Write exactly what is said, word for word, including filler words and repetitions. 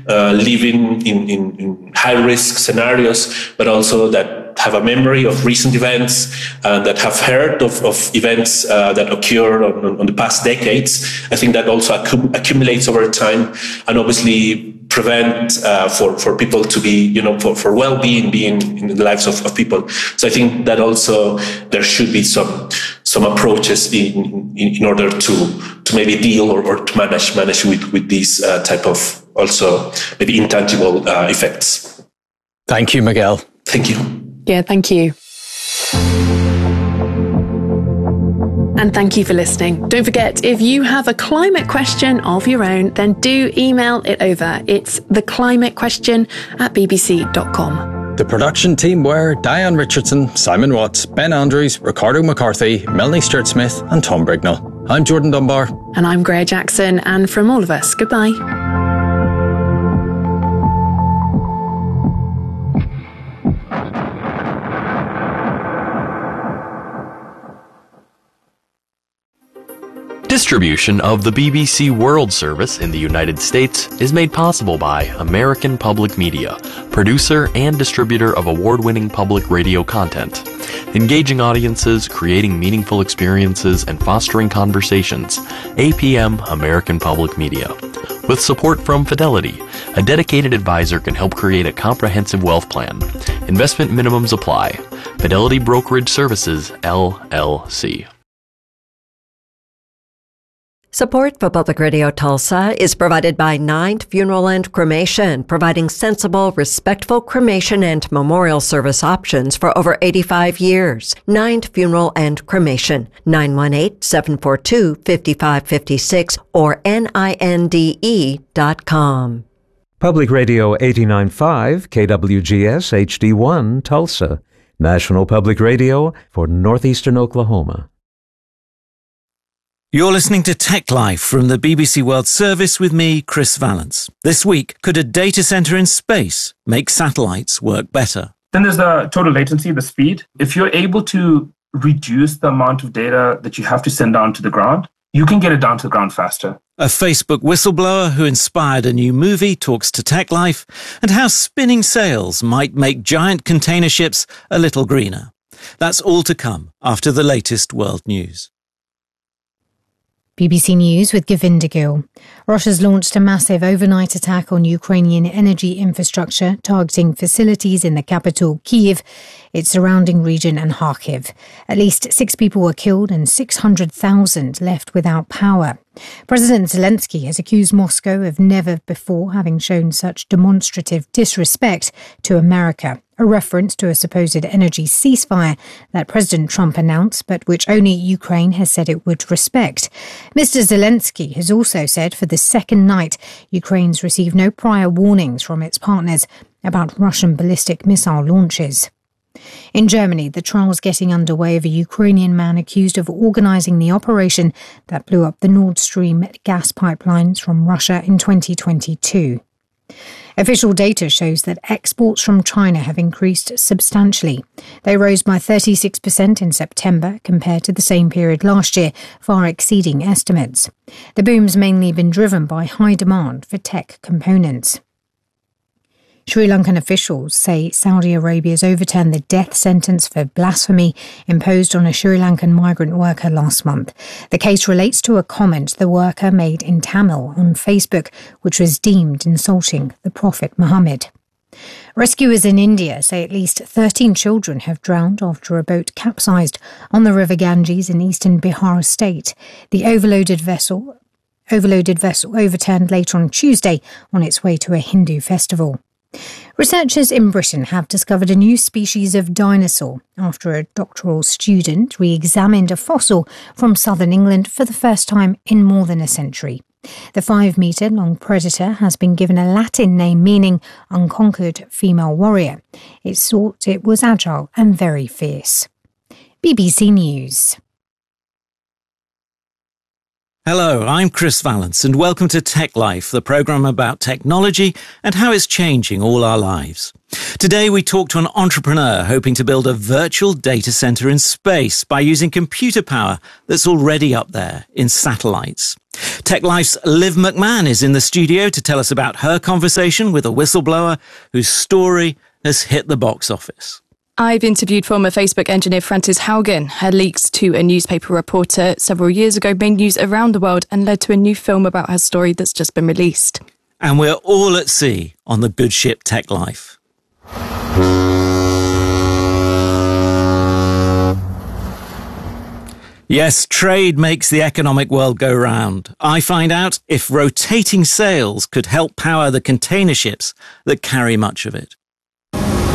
uh, living in, in, in high-risk scenarios, but also that have a memory of recent events, uh, that have heard of, of events uh, that occurred on, on the past decades. I think that also accu- accumulates over time, and obviously prevent uh, for, for people to be, you know, for, for well-being being in the lives of, of people. So I think that also there should be some some approaches in in, in order to to maybe deal or, or to manage manage with, with these uh, type of also maybe intangible uh, effects. Thank you, Miguel. Thank you. Yeah, thank you. And thank you for listening. Don't forget, if you have a climate question of your own, then do email it over. It's theclimatequestion at b b c dot com. The production team were Diane Richardson, Simon Watts, Ben Andrews, Ricardo McCarthy, Melanie Sturt-Smith and Tom Brignall. I'm Jordan Dunbar. And I'm Greer Jackson. And from all of us, goodbye. Distribution of the B B C World Service in the United States is made possible by American Public Media, producer and distributor of award-winning public radio content. Engaging audiences, creating meaningful experiences, and fostering conversations. A P M American Public Media. With support from Fidelity, a dedicated advisor can help create a comprehensive wealth plan. Investment minimums apply. Fidelity Brokerage Services, L L C. Support for Public Radio Tulsa is provided by Ninth Funeral and Cremation, providing sensible, respectful cremation and memorial service options for over eighty-five years. Ninth Funeral and Cremation, nine one eight, seven four two, five five five six or N I N D E dot com. Public Radio eighty-nine point five, K W G S H D one, Tulsa. National Public Radio for Northeastern Oklahoma. You're listening to Tech Life from the B B C World Service with me, Chris Valence. This week, could a data center in space make satellites work better? Then there's the total latency, the speed. If you're able to reduce the amount of data that you have to send down to the ground, you can get it down to the ground faster. A Facebook whistleblower who inspired a new movie talks to Tech Life and how spinning sails might make giant container ships a little greener. That's all to come after the latest world news. B B C News with Govinda Gill. Russia's launched a massive overnight attack on Ukrainian energy infrastructure, targeting facilities in the capital, Kyiv, its surrounding region and Kharkiv. At least six people were killed and six hundred thousand left without power. President Zelensky has accused Moscow of never before having shown such demonstrative disrespect to America, a reference to a supposed energy ceasefire that President Trump announced, but which only Ukraine has said it would respect. Mister Zelensky has also said for the second night Ukraine's received no prior warnings from its partners about Russian ballistic missile launches. In Germany, the trial's getting underway of a Ukrainian man accused of organising the operation that blew up the Nord Stream gas pipelines from Russia in twenty twenty-two. Official data shows that exports from China have increased substantially. They rose by thirty-six percent in September compared to the same period last year, far exceeding estimates. The boom's mainly been driven by high demand for tech components. Sri Lankan officials say Saudi Arabia has overturned the death sentence for blasphemy imposed on a Sri Lankan migrant worker last month. The case relates to a comment the worker made in Tamil on Facebook, which was deemed insulting the Prophet Muhammad. Rescuers in India say at least thirteen children have drowned after a boat capsized on the River Ganges in eastern Bihar state. The overloaded vessel, overloaded vessel overturned later on Tuesday on its way to a Hindu festival. Researchers in Britain have discovered a new species of dinosaur after a doctoral student re-examined a fossil from southern England for the first time in more than a century. The five-metre-long predator has been given a Latin name meaning unconquered female warrior. It's thought it was agile and very fierce. B B C News. Hello, I'm Chris Vallance, and welcome to Tech Life, the program about technology and how it's changing all our lives. Today we talk to an entrepreneur hoping to build a virtual data center in space by using computer power that's already up there in satellites. Tech Life's Liv McMahon is in the studio to tell us about her conversation with a whistleblower whose story has hit the box office. I've interviewed former Facebook engineer Frances Haugen. Her leaks to a newspaper reporter several years ago made news around the world and led to a new film about her story that's just been released. And we're all at sea on the good ship Tech Life. Yes, trade makes the economic world go round. I find out if rotating sails could help power the container ships that carry much of it.